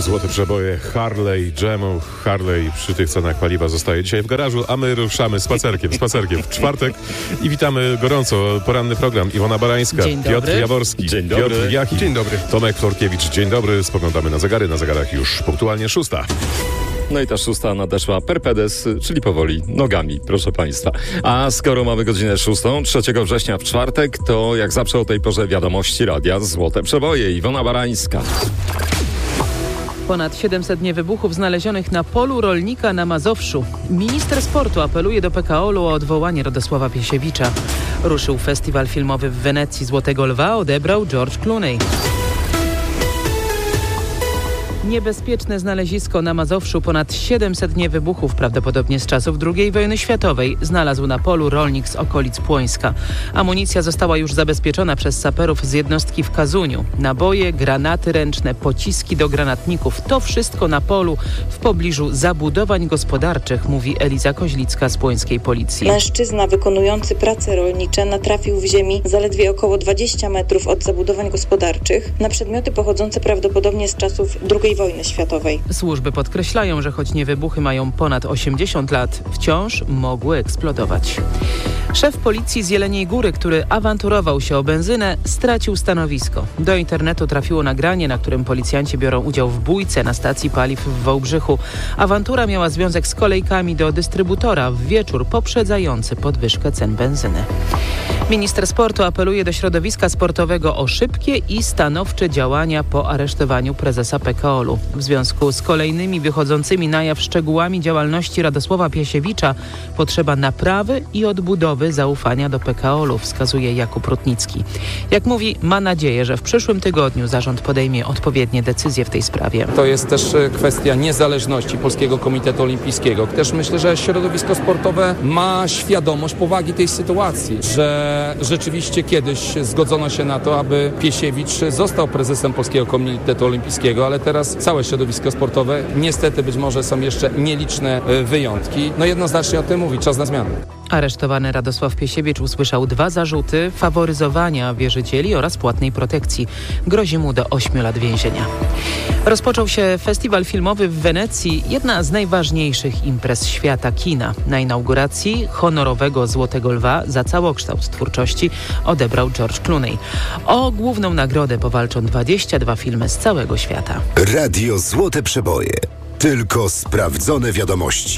Złote przeboje Harley, Jemu. Harley przy tych cenach paliwa zostaje dzisiaj w garażu, a my ruszamy spacerkiem w czwartek i witamy gorąco. Poranny program. Iwona Barańska, Piotr Jaworski, Dzień dobry. Piotr Jaki. Dzień dobry. Tomek Florkiewicz. Dzień dobry. Spoglądamy na zegary. Na zegarach już punktualnie 6. No i ta 6 nadeszła per pedes, czyli powoli nogami, proszę Państwa. A skoro mamy godzinę 6, 3 września w czwartek, to jak zawsze o tej porze wiadomości radia Złote Przeboje. Iwona Barańska. Ponad 700 niewybuchów znalezionych na polu rolnika na Mazowszu. Minister sportu apeluje do PKOL-u o odwołanie Radosława Piesiewicza. Ruszył festiwal filmowy w Wenecji. Złotego Lwa odebrał George Clooney. Niebezpieczne znalezisko na Mazowszu. Ponad 700 niewybuchów, prawdopodobnie z czasów II wojny światowej, znalazł na polu rolnik z okolic Płońska. Amunicja została już zabezpieczona przez saperów z jednostki w Kazuniu. Naboje, granaty ręczne, pociski do granatników. To wszystko na polu w pobliżu zabudowań gospodarczych, mówi Eliza Koźlicka z płońskiej policji. Mężczyzna wykonujący prace rolnicze natrafił w ziemi zaledwie około 20 metrów od zabudowań gospodarczych na przedmioty pochodzące prawdopodobnie z czasów II wojny światowej. Służby podkreślają, że choć niewybuchy mają ponad 80 lat, wciąż mogły eksplodować. Szef policji z Jeleniej Góry, który awanturował się o benzynę, stracił stanowisko. Do internetu trafiło nagranie, na którym policjanci biorą udział w bójce na stacji paliw w Wałbrzychu. Awantura miała związek z kolejkami do dystrybutora w wieczór poprzedzający podwyżkę cen benzyny. Minister sportu apeluje do środowiska sportowego o szybkie i stanowcze działania po aresztowaniu prezesa PKOL-u. W związku z kolejnymi wychodzącymi na jaw szczegółami działalności Radosława Piesiewicza potrzeba naprawy i odbudowy zaufania do PKOL-u, wskazuje Jakub Rutnicki. Jak mówi, ma nadzieję, że w przyszłym tygodniu zarząd podejmie odpowiednie decyzje w tej sprawie. To jest też kwestia niezależności Polskiego Komitetu Olimpijskiego. Też myślę, że środowisko sportowe ma świadomość powagi tej sytuacji, że rzeczywiście kiedyś zgodzono się na to, aby Piesiewicz został prezesem Polskiego Komitetu Olimpijskiego, ale teraz całe środowisko sportowe, niestety być może są jeszcze nieliczne wyjątki. No jednoznacznie o tym mówi, czas na zmianę. Aresztowany Radosław Piesiewicz usłyszał 2 zarzuty faworyzowania wierzycieli oraz płatnej protekcji. Grozi mu do 8 lat więzienia. Rozpoczął się festiwal filmowy w Wenecji, jedna z najważniejszych imprez świata kina. Na inauguracji honorowego Złotego Lwa za całokształt twórczości odebrał George Clooney. O główną nagrodę powalczą 22 filmy z całego świata. Radio Złote Przeboje. Tylko sprawdzone wiadomości.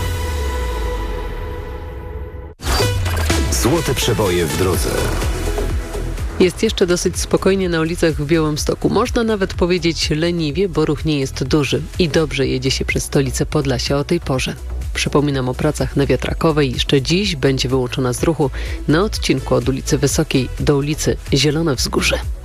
Złote przeboje w drodze. Jest jeszcze dosyć spokojnie na ulicach w Białymstoku. Można nawet powiedzieć leniwie, bo ruch nie jest duży i dobrze jedzie się przez stolicę Podlasia o tej porze. Przypominam o pracach na Wiatrakowej. Jeszcze dziś będzie wyłączona z ruchu na odcinku od ulicy Wysokiej do ulicy Zielone Wzgórze.